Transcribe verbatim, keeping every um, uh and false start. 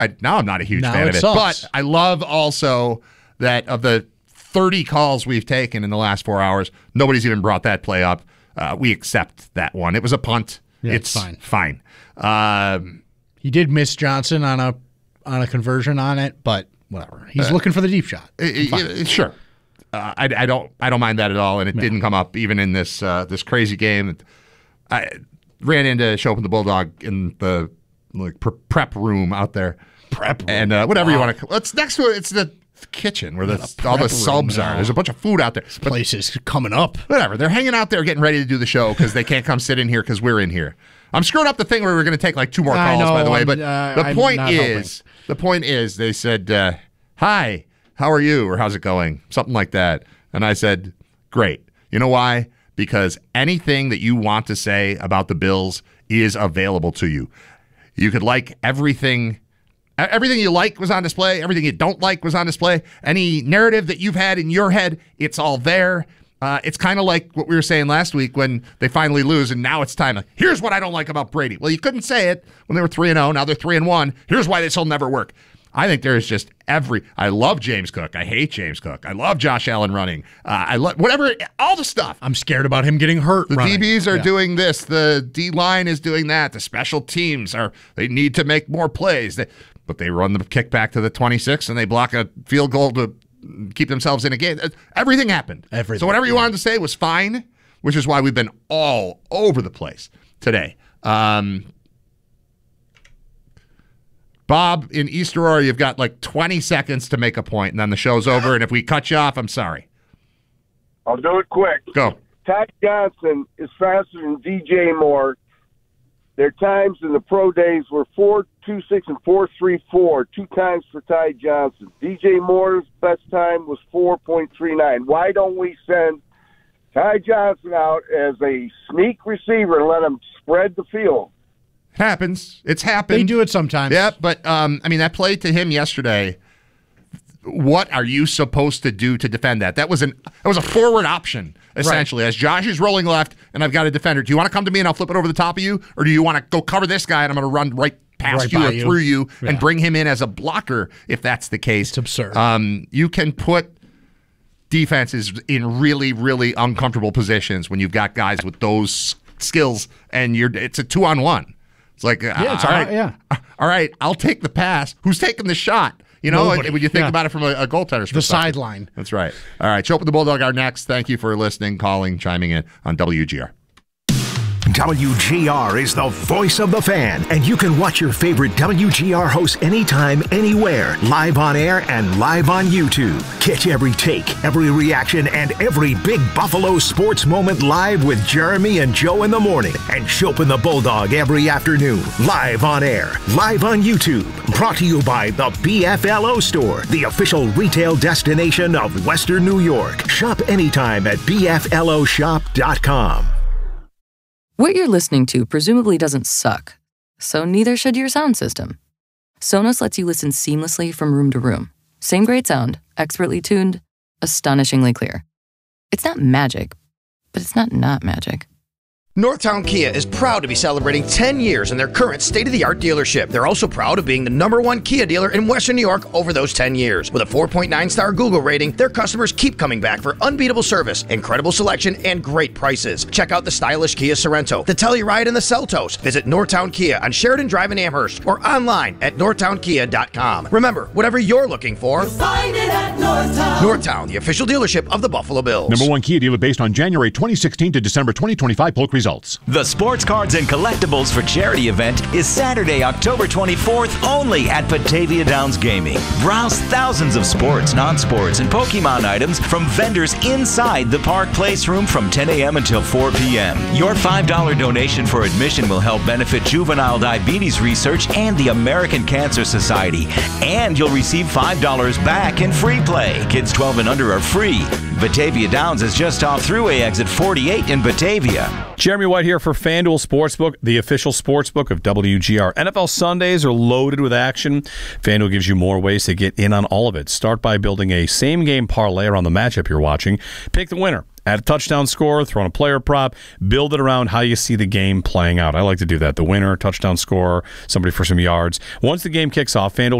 I, now I'm not a huge now fan it of it. sucks. But I love also that of the thirty calls we've taken in the last four hours, nobody's even brought that play up. Uh, we accept that one. It was a punt. Yeah, it's fine. Fine. Um, he did miss Johnson on a on a conversion on it, but whatever. He's uh, looking for the deep shot. It, it, sure. Uh, I, I don't I don't mind that at all, and it yeah. didn't come up even in this uh, this crazy game. I ran into Show Up in the Bulldog in the like prep room out there. Prep room. And uh, whatever wow. you want to. It's next to it. It's the kitchen where the, all the subs are. There's a bunch of food out there. This place is coming up. Whatever. They're hanging out there getting ready to do the show because they can't come sit in here because we're in here. I'm screwing up the thing where we're going to take like two more calls, know, by the way. But uh, the I'm point not is, helping. the point is, they said, uh, "Hi, how are you?" or "How's it going?" Something like that. And I said, "Great." You know why? Because anything that you want to say about the Bills is available to you. You could like everything. Everything you like was on display. Everything you don't like was on display. Any narrative that you've had in your head, it's all there. Uh, it's kind of like what we were saying last week when they finally lose, and now it's time. Like, here's what I don't like about Brady. Well, you couldn't say it when they were three and oh. Now they're three and one. Here's why this will never work. I think there's just every. I love James Cook. I hate James Cook. I love Josh Allen running. Uh, I love whatever, all the stuff. I'm scared about him getting hurt. The running. D Bs are yeah. doing this. The D line is doing that. The special teams are. They need to make more plays. They, but they run the kick back to the twenty-six and they block a field goal to keep themselves in a game. Everything happened. Everything. So whatever you wanted to say was fine, which is why we've been all over the place today. Um, Bob, in East Aurora, you've got like twenty seconds to make a point, and then the show's over. And if we cut you off, I'm sorry. I'll do it quick. Go. Ty Johnson is faster than D J Moore. Their times in the pro days were four two six and four three four, two times for Ty Johnson. D J Moore's best time was four point three nine. Why don't we send Ty Johnson out as a sneak receiver and let him spread the field? Happens. It's happened. They do it sometimes. Yeah, but um, I mean, that play to him yesterday, what are you supposed to do to defend that? That was an that was a forward option, essentially. Right. As Josh is rolling left and I've got a defender. Do you want to come to me and I'll flip it over the top of you? Or do you want to go cover this guy and I'm going to run right past right you or you. through you yeah. and bring him in as a blocker if that's the case? It's absurd. Um, you can put defenses in really, really uncomfortable positions when you've got guys with those skills and you're it's a two-on-one. It's like, yeah, uh, it's all all right, right, yeah. all right, I'll take the pass. Who's taking the shot? You know, Nobody. when you think yeah. about it from a, a goaltender's the perspective. sideline. That's right. All right, Show Up with the Bulldog are next. Thank you for listening, calling, chiming in on W G R. W G R is the voice of the fan, and you can watch your favorite W G R hosts anytime, anywhere, live on air and live on YouTube. Catch every take, every reaction, and every big Buffalo sports moment live with Jeremy and Joe in the morning, and Show Up in the Bulldog every afternoon, live on air, live on YouTube. Brought to you by the B F L O Store, the official retail destination of Western New York. Shop anytime at B F L O shop dot com. What you're listening to presumably doesn't suck, so neither should your sound system. Sonos lets you listen seamlessly from room to room. Same great sound, expertly tuned, astonishingly clear. It's not magic, but it's not not magic. Northtown Kia is proud to be celebrating ten years in their current state-of-the-art dealership. They're also proud of being the number one Kia dealer in Western New York over those ten years. With a four point nine star Google rating, their customers keep coming back for unbeatable service, incredible selection, and great prices. Check out the stylish Kia Sorento, the Telluride, and the Seltos. Visit Northtown Kia on Sheridan Drive in Amherst or online at northtown kia dot com. Remember, whatever you're looking for, you'll find it at Northtown. Northtown, the official dealership of the Buffalo Bills. Number one Kia dealer based on January twenty sixteen to December twenty twenty-five polk results. The Sports Cards and Collectibles for Charity event is Saturday, October twenty-fourth, only at Batavia Downs Gaming. Browse thousands of sports, non-sports, and Pokemon items from vendors inside the Park Place room from ten a.m. until four p.m. Your five dollars donation for admission will help benefit juvenile diabetes research and the American Cancer Society. And you'll receive five dollars back in free play. Kids twelve and under are free. Batavia Downs is just off Thruway exit forty-eight in Batavia. Jeremy White here for FanDuel Sportsbook, the official sportsbook of W G R. N F L Sundays are loaded with action. FanDuel gives you more ways to get in on all of it. Start by building a same-game parlay around the matchup you're watching. Pick the winner Add a touchdown score, throw in a player prop, build it around how you see the game playing out. I like to do that. The winner, touchdown score, somebody for some yards. Once the game kicks off, FanDuel